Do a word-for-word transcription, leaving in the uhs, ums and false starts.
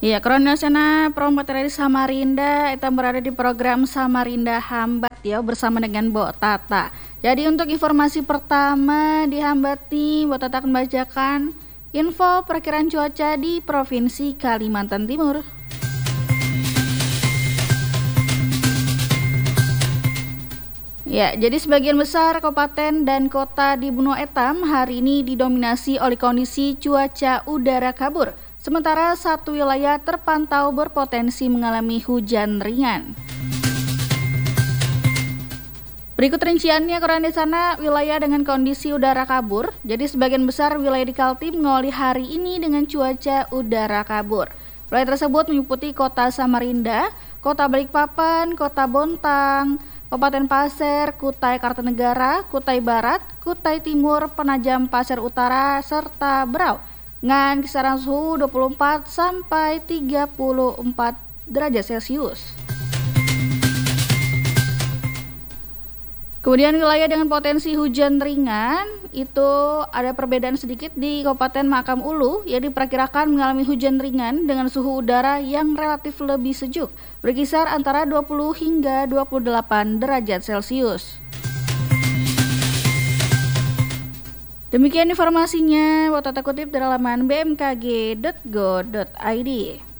Ya, Kronasena Promoter Samarinda itu berada di program Samarinda Hambat ya bersama dengan Mbok Tata. Jadi untuk informasi pertama di Hambat nih, Mbok Tata akan bacakan info perkiraan cuaca di Provinsi Kalimantan Timur. Ya, jadi sebagian besar kabupaten dan kota di Benua Etam hari ini didominasi oleh kondisi cuaca udara kabur. Sementara satu wilayah terpantau berpotensi mengalami hujan ringan. Berikut rinciannya karena di sana wilayah dengan kondisi udara kabur. Jadi sebagian besar wilayah di Kaltim mengawali hari ini dengan cuaca udara kabur. Wilayah tersebut meliputi Kota Samarinda, Kota Balikpapan, Kota Bontang, Kabupaten Pasir, Kutai Kartanegara, Kutai Barat, Kutai Timur, Penajam Pasir Utara, serta Berau. Dengan kisaran suhu dua puluh empat sampai tiga puluh empat derajat Celcius. Kemudian wilayah dengan potensi hujan ringan itu ada perbedaan sedikit di Kabupaten Mahakam Ulu yang diperkirakan mengalami hujan ringan dengan suhu udara yang relatif lebih sejuk, berkisar antara dua puluh hingga dua puluh delapan derajat Celcius. Demikian informasinya, Mbok Tata kutip dari laman b m k g titik go titik i d.